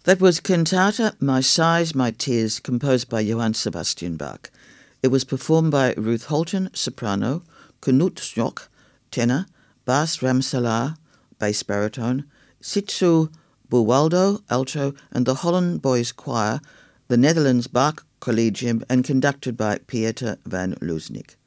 That was Cantata My Sighs, My Tears, composed by Johann Sebastian Bach. It was performed by Ruth Holton, soprano, Knut Schnock, tenor, Bas Ramselaar, bass baritone, Sitsu Buwaldo, alto, and the Holland Boys Choir, the Netherlands Bach Collegium, and conducted by Pieter van Loosnik.